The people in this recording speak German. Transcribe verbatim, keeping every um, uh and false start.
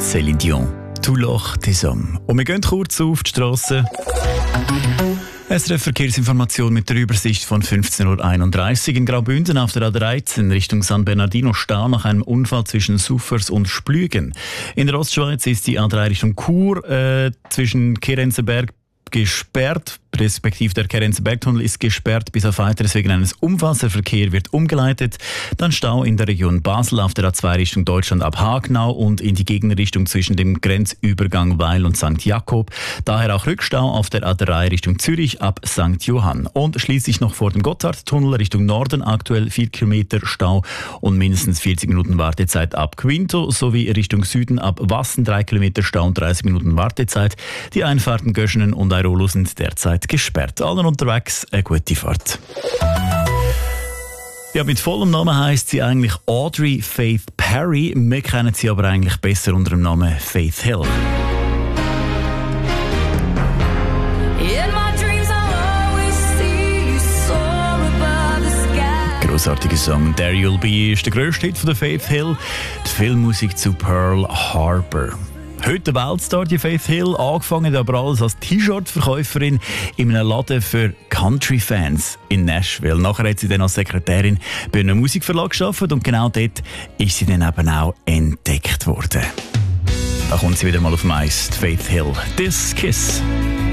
Céline Dion. «Tu l'or des hommes». Und wir gehen kurz auf die Strasse. S R F Verkehrsinformation mit der Übersicht von fünfzehn Uhr einunddreißig in Graubünden auf der A dreizehn Richtung San Bernardino Stau nach einem Unfall zwischen Suffers und Splügen. In der Ostschweiz ist die A drei Richtung Chur äh, zwischen Kerenzenberg gesperrt, respektive der Kerenzenbergtunnel ist gesperrt bis auf Weiteres wegen eines Unfalls. Der Verkehr wird umgeleitet. Dann Stau in der Region Basel auf der A zwei Richtung Deutschland ab Hagenau und in die Gegenrichtung zwischen dem Grenzübergang Weil und Sankt Jakob. Daher auch Rückstau auf der A drei Richtung Zürich ab Sankt Johann. Und schließlich noch vor dem Gotthardtunnel Richtung Norden aktuell vier Kilometer Stau und mindestens vierzig Minuten Wartezeit ab Quinto sowie Richtung Süden ab Wassen drei Kilometer Stau und dreißig Minuten Wartezeit. Die Einfahrten Göschenen und Airolo sind derzeit gesperrt. Allen unterwegs eine gute Fahrt. Ja, mit vollem Namen heisst sie eigentlich Audrey Faith Perry. Wir kennen sie aber eigentlich besser unter dem Namen Faith Hill. Grossartiger Song. «There You'll Be» ist der grösste Hit von der Faith Hill. Die Filmmusik zu Pearl Harbor. Heute der Weltstar, die Faith Hill, angefangen aber alles als T-Shirt-Verkäuferin in einem Laden für Country-Fans in Nashville. Nachher hat sie dann als Sekretärin bei einem Musikverlag gearbeitet und genau dort ist sie dann eben auch entdeckt worden. Da kommt sie wieder mal auf dem Eis, Faith Hill. «This Kiss».